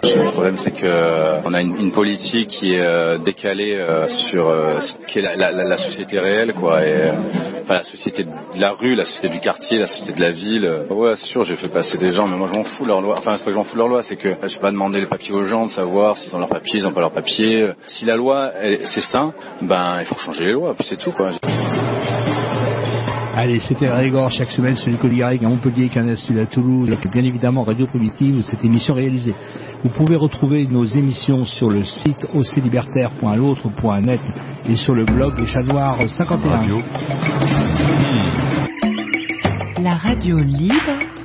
Le problème, c'est que on a une politique qui est décalée sur ce qu'est la société réelle, quoi. Et enfin, la société de la rue, la société du quartier, la société de la ville. Ouais, c'est sûr, j'ai fait passer des gens, mais moi je m'en fous de leur loi. Enfin, c'est pas que je m'en fous de leur loi, c'est que je vais pas demander les papiers aux gens, de savoir s'ils ont leurs papiers, ils ont pas leurs papiers. Si la loi c'est ça, ben il faut changer les lois, puis c'est tout, quoi. Allez, c'était Grégor chaque semaine sur Nicolas Garrigue à Montpellier, Canal Sud à Toulouse, et bien évidemment Radio Primitive où cette émission est réalisée. Vous pouvez retrouver nos émissions sur le site oclibertaire.l'autre.net et sur le blog de Chat Noir 51. La radio libre